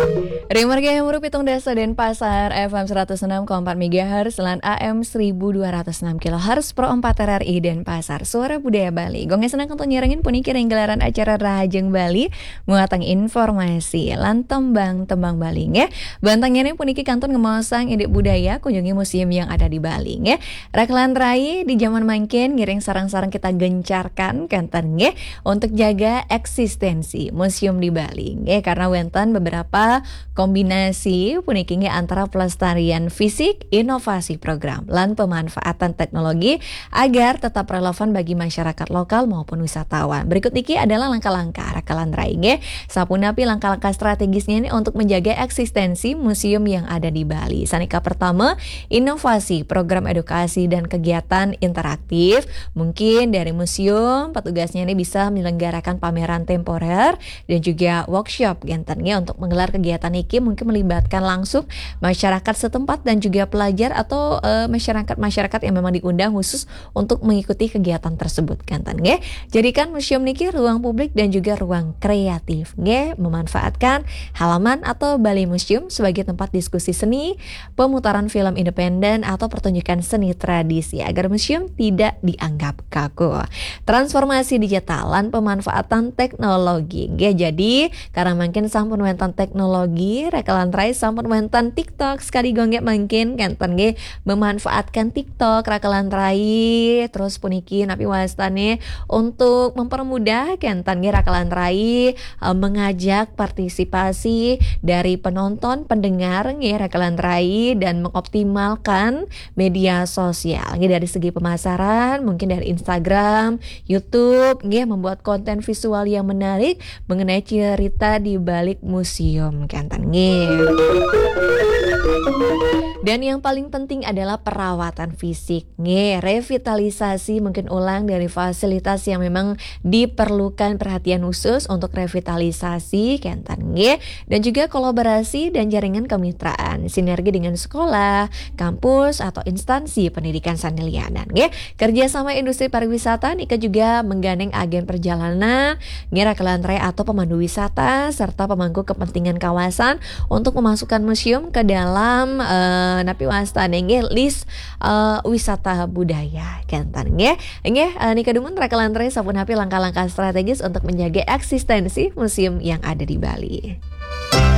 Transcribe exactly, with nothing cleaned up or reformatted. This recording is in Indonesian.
Rimarga yang merupitung desa Denpasar F M seratus enam koma empat megahertz lan A M seribu dua ratus enam kilohertz Pro empat R R I Denpasar Suara Budaya Bali. Gongnya senang untuk nyerengin puniki ring gelaran acara Rahajeng Bali muatang informasi lan tembang-tembang Bali nge. Bantang ini puniki kantun ngemasang induk budaya kunjungi museum yang ada di Bali nge. Reklan rai di zaman mangkin ngiring sarang-sarang kita gencarkan kantan nge untuk jaga eksistensi museum di Bali nge, karena wenten beberapa kombinasi puniki antara pelestarian fisik, inovasi program, lan pemanfaatan teknologi agar tetap relevan bagi masyarakat lokal maupun wisatawan. Berikut iki adalah langkah-langkah rekalan rainge sapunapi langkah-langkah strategisnya ini untuk menjaga eksistensi museum yang ada di Bali. Sanika pertama, inovasi program edukasi dan kegiatan interaktif. Mungkin dari museum petugasnya ini bisa menyelenggarakan pameran temporer dan juga workshop gentennya untuk menggelar kegiatan iki mungkin melibatkan langsung masyarakat setempat dan juga pelajar atau uh, masyarakat-masyarakat yang memang diundang khusus untuk mengikuti kegiatan tersebut kantan nge. Jadikan museum niki ruang publik dan juga ruang kreatif nge, memanfaatkan halaman atau Bali Museum sebagai tempat diskusi seni, pemutaran film independen atau pertunjukan seni tradisi agar museum tidak dianggap kaku. Transformasi digital lan pemanfaatan teknologi nge. Jadi karena makin sampun wentan teknologi rekalan rai sampun wenten TikTok sekali gonggek mungkin kanten ge memanfaatkan TikTok rekalan rai terus puniki napi wastane untuk mempermudah kanten ge rekalan rai e, mengajak partisipasi dari penonton pendengar ge rekalan rai dan mengoptimalkan media sosial ge dari segi pemasaran mungkin dari Instagram, YouTube ge membuat konten visual yang menarik mengenai cerita di balik museum kanten nge. Dan yang paling penting adalah perawatan fisik nge, revitalisasi mungkin ulang dari fasilitas yang memang diperlukan perhatian khusus untuk revitalisasi kanten nge, dan juga kolaborasi dan jaringan kemitraan sinergi dengan sekolah, kampus atau instansi pendidikan sanelianan nge. Kerjasama industri pariwisata nika juga menggandeng agen perjalanan ngira kelantai atau pemandu wisata serta pemangku kepentingan kawasan untuk memasukkan museum ke dalam uh, napi wastane nge list uh, wisata budaya kantan nge nge uh, nika dumun rekalan tre sapun hapi langkah-langkah strategis untuk menjaga eksistensi museum yang ada di Bali.